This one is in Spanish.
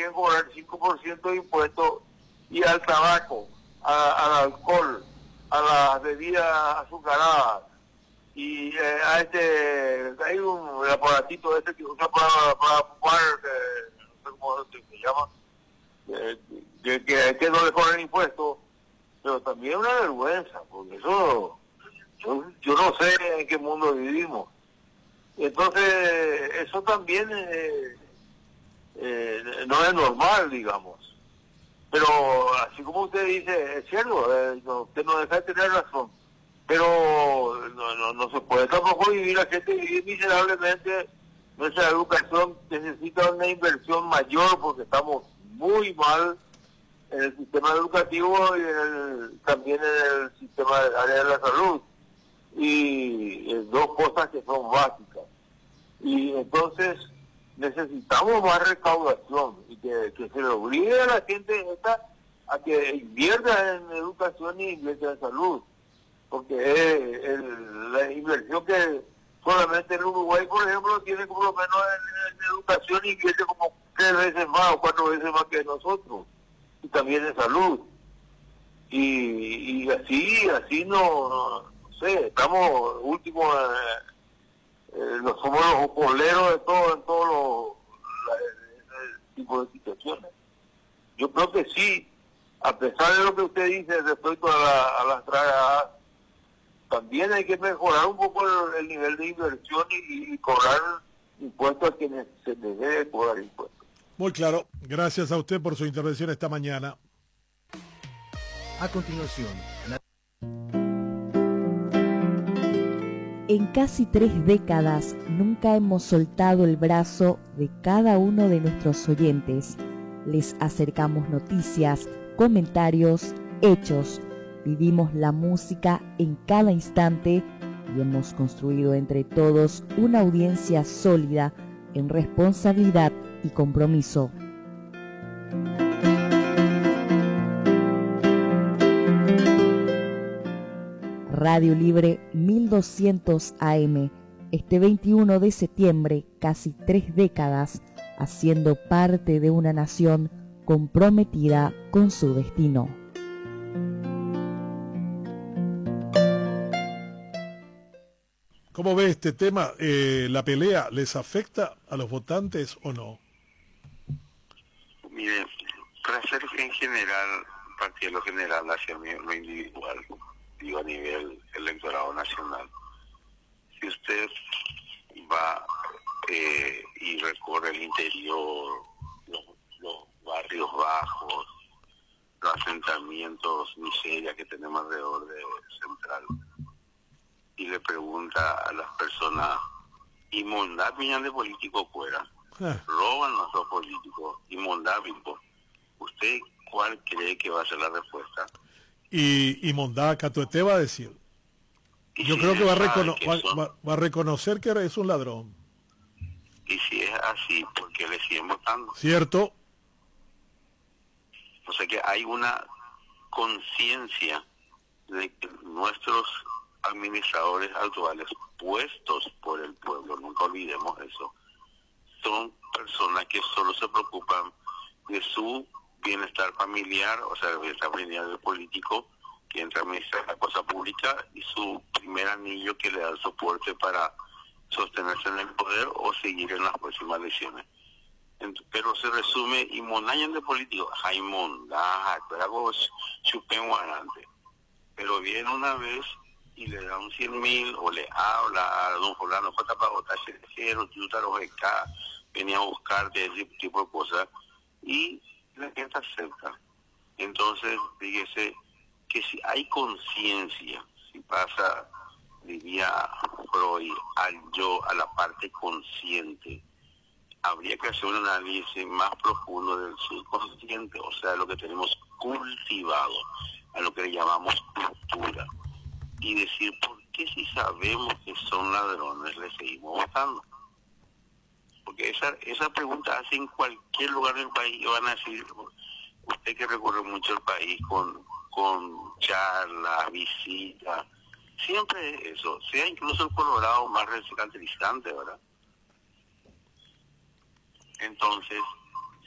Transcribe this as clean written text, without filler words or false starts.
quieren cobrar 5% de impuestos, y al tabaco, al alcohol, a las bebidas azucaradas, y hay un aparatito que usa para fumar, no sé cómo se llama, que no le cobran impuestos, pero también es una vergüenza, porque eso, yo no sé en qué mundo vivimos. Entonces, eso también no es normal, digamos. Pero así como usted dice, es cierto, usted no deja de tener razón, pero no se puede tampoco vivir, la gente vive miserablemente. Nuestra educación necesita una inversión mayor porque estamos muy mal en el sistema educativo y también en el sistema del área de la salud, y dos cosas que son básicas. Y entonces necesitamos más recaudación y que se le obligue a la gente a que invierta en educación y invierta en salud, porque la inversión que solamente en Uruguay, por ejemplo, tiene por lo menos en educación, invierte como 3 veces más o 4 veces más que nosotros, y también en salud. Y así no sé, estamos últimos, somos los boleros de todo, en todos los tipos de situaciones. Yo creo que sí, a pesar de lo que usted dice respecto a las tragas, también hay que mejorar un poco el nivel de inversión y cobrar impuestos a quienes se les debe cobrar impuestos. Muy claro. Gracias a usted por su intervención esta mañana. A continuación, En casi 3 décadas nunca hemos soltado el brazo de cada uno de nuestros oyentes. Les acercamos noticias, comentarios, hechos. Vivimos la música en cada instante y hemos construido entre todos una audiencia sólida en responsabilidad y compromiso. Radio Libre 1200 AM, este 21 de septiembre, casi 3 décadas, haciendo parte de una nación comprometida con su destino. ¿Cómo ve este tema? ¿La pelea les afecta a los votantes o no? Mire, para ser en general, partiendo lo general hacia lo individual, digo a nivel electorado nacional, si usted va y recorre el interior, los barrios bajos, los asentamientos, miseria que tenemos alrededor de Central, y le pregunta a las personas, ¿y mondad millan de políticos fuera? ¿Roban nuestros políticos? ¿Y mondad vivo? ¿Usted cuál cree que va a ser la respuesta? Y Mondá Catuete va a decir, yo creo que va a reconocer que es un ladrón. Y si es así, ¿por qué le siguen votando? ¿Cierto? O sea que hay una conciencia de que nuestros administradores actuales, puestos por el pueblo, nunca olvidemos eso, son personas que solo se preocupan de su bienestar familiar, o sea, el bienestar familiar del político que entra a administrar la cosa pública, y su primer anillo que le da el soporte para sostenerse en el poder o seguir en las próximas elecciones. Pero se resume, y monayan de político, Jaimondá, pero viene una vez y le da un 100.000 o le habla a don Fulano, venía a buscarte ese tipo de cosas, y la gente acepta. Entonces, fíjese que si hay conciencia, si pasa, diría Freud, a la parte consciente, habría que hacer un análisis más profundo del subconsciente, o sea, lo que tenemos cultivado, a lo que le llamamos cultura, y decir, ¿por qué si sabemos que son ladrones le seguimos votando? Porque esa pregunta hace en cualquier lugar del país, y van a decir, usted que recorre mucho el país con charlas, visitas, siempre es eso, sea incluso el Colorado más recalcitrante, ¿verdad? Entonces,